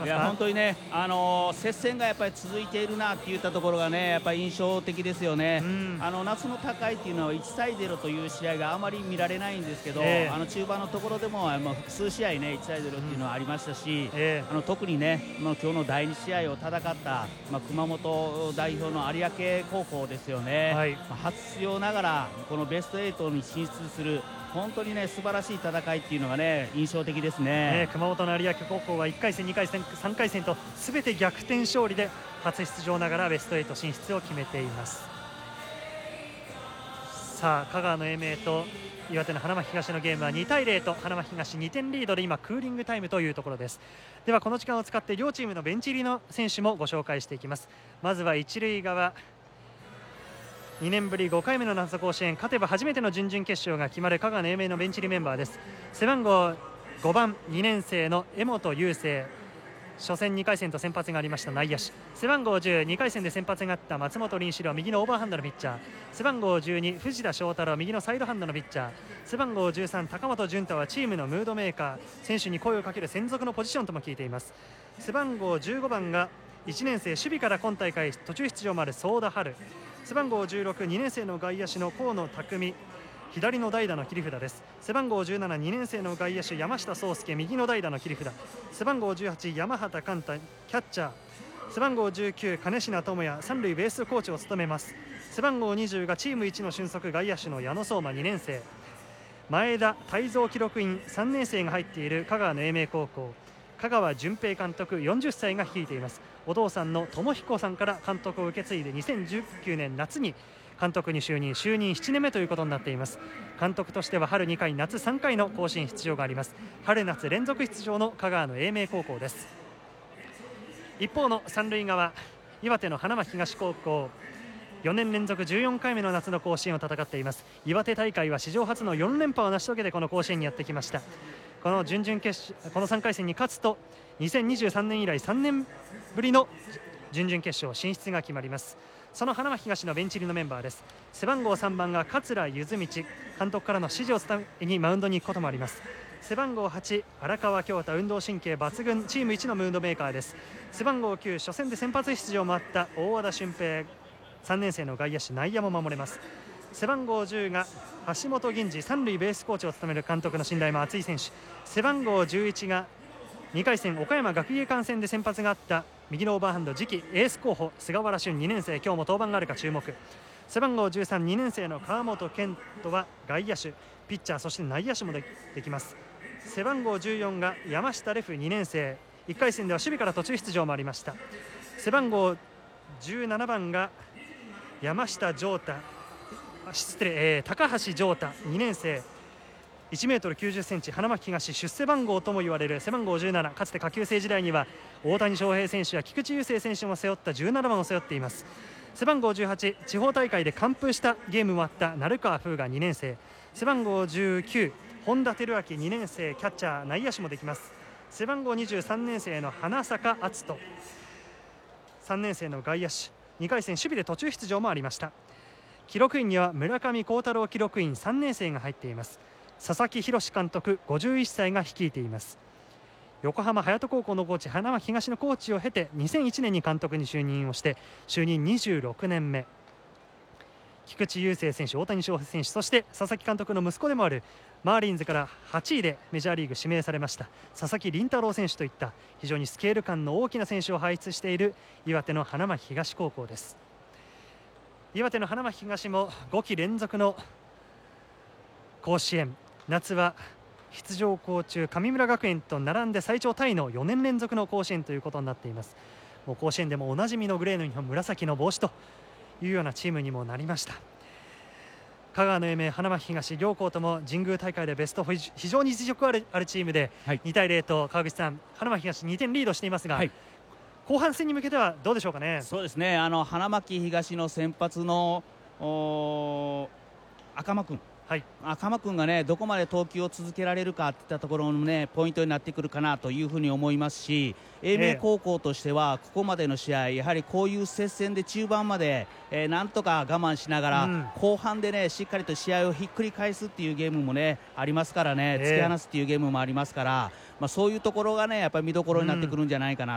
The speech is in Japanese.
ますか？ 本当にね、接戦がやっぱり続いているなっていったところがね、やっぱり印象的ですよね。夏の高いっていうのは1対0という試合があまり見られないんですけど、中盤のところでも数試合ね1対0っていうのはありましたし、特にね今日の第2試合を戦った、熊本代表の有明高校ですよね。初出場ながらこのベスト8に進出する本当にね素晴らしい戦いっていうのがね印象的ですね。 熊本の有明高校は1回戦2回戦3回戦とすべて逆転勝利で初出場ながらベスト8進出を決めています。さあ香川の英明と岩手の花巻東のゲームは2対0と花巻東2点リードで今クーリングタイムというところです。ではこの時間を使って両チームのベンチ入りの選手もご紹介していきます。まずは一塁側、2年ぶり5回目の夏甲子園、勝てば初めての準々決勝が決まる香川の英明のベンチ入りメンバーです。背番号5番2年生の江本雄星、初戦2回戦と先発がありました内野手。背番号10、2回戦で先発があった松本凛志郎、右のオーバーハンドのピッチャー。背番号12、藤田翔太郎、右のサイドハンドのピッチャー。背番号13、高本潤太はチームのムードメーカー、選手に声をかける専属のポジションとも聞いています。背番号15番が1年生、守備から今大会途中出場もある相田春。背番号16、2年生の外野手の河野拓実、左の代打の切り札です。背番号17、2年生の外野手山下壮介、右の代打の切り札。背番号18、山畑寛太、キャッチャー。背番号19、金品智也、三塁ベースコーチを務めます。背番号20がチーム一の俊足外野手の矢野相馬2年生。前田泰造記録員3年生が入っている香川の英明高校、香川純平監督40歳が率いています。お父さんの智彦さんから監督を受け継いで2019年夏に監督に就任7年目ということになっています。監督としては春2回夏3回の甲子園出場があります。春夏連続出場の香川の英明高校です。一方の三塁側、岩手の花巻東高校、4年連続14回目の夏の甲子園を戦っています。岩手大会は史上初の4連覇を成し遂げてこの甲子園にやってきました。この3回戦に勝つと2023年以来3年ぶりの準々決勝進出が決まります。その花巻東のベンチ入りのメンバーです。背番号3番が桂柚道、監督からの指示を伝えにマウンドに行くこともあります。背番号8、荒川京太、運動神経抜群、チーム一のムードメーカーです。背番号9、初戦で先発出場もあった大和田俊平、3年生の外野手、内野も守れます。背番号10が橋本銀次、三塁ベースコーチを務める監督の信頼も厚い選手。背番号11が2回戦岡山学芸館戦で先発があった右のオーバーハンド次期エース候補菅原俊2年生、今日も登板があるか注目。背番号13、2年生の川本健人は外野手、ピッチャー、そして内野手もできます。背番号14が山下レフ2年生、1回戦では守備から途中出場もありました。背番号17番が山下城太、高橋城太2年生、1m90cm、花巻東出世番号とも言われる背番号17、かつて下級生時代には大谷翔平選手や菊池雄星選手も背負った17番を背負っています。背番号18、地方大会で完封したゲームもあった鳴川風雅2年生。背番号19、本田照明2年生、キャッチャー、内野手もできます。背番号23年生の花坂篤人、3年生の外野手、2回戦守備で途中出場もありました。記録員には村上幸太郎記録員3年生が入っています。佐々木宏監督51歳が率いています。横浜隼人高校のコーチ、花巻東のコーチを経て2001年に監督に就任をして就任26年目、菊池雄星選手、大谷翔平選手、そして佐々木監督の息子でもあるマーリンズから8位でメジャーリーグ指名されました佐々木麟太郎選手といった非常にスケール感の大きな選手を輩出している岩手の花巻東高校です。岩手の花巻東も5期連続の甲子園、夏は出場校中神村学園と並んで最長タイの4年連続の甲子園ということになっています。もう甲子園でもおなじみのグレーのユニフォーム、紫の帽子というようなチームにもなりました。香川の英明、花巻東両校とも神宮大会でベスト4、非常に実力あるチームで2対0と川口さん、花巻東2点リードしていますが、後半戦に向けてはどうでしょうかね。 そうですね、花巻東の先発の赤間君、赤間君がねどこまで投球を続けられるかといったところのねポイントになってくるかなというふうに思いますし、英明高校としてはここまでの試合やはりこういう接戦で中盤まで、なんとか我慢しながら、後半でねしっかりと試合をひっくり返すっていうゲームもねありますからね、突き放すっていうゲームもありますから、そういうところがねやっぱり見どころになってくるんじゃないかな